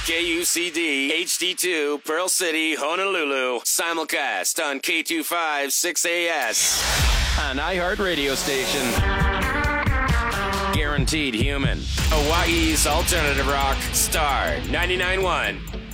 KUCD HD2 Pearl City, Honolulu. Simulcast on K25 6AS. An iHeart radio station. Guaranteed human. Hawaii's alternative rock. Star 99.1.